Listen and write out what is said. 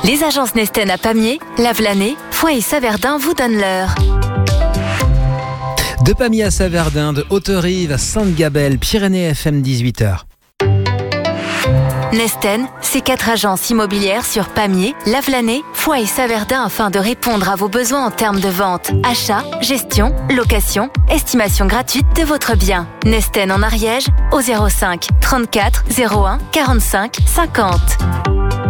Les agences Nesten à Pamiers, Lavelanet, Foix et Saverdin vous donnent l'heure. De Pamiers à Saverdin, de Haute-Rive à Sainte-Gabelle, Pyrénées FM 18h. Nesten, c'est 4 agences immobilières sur Pamiers, Lavelanet, Foix et Saverdin afin de répondre à vos besoins en termes de vente, achat, gestion, location, estimation gratuite de votre bien. Nesten en Ariège au 05 34 01 45 50.